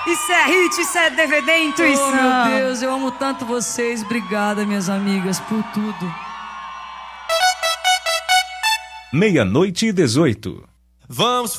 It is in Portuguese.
Isso é hit, isso é DVD, intuição. Oh, meu Deus, eu amo tanto vocês. Obrigada, minhas amigas, por tudo. 00:18. Vamos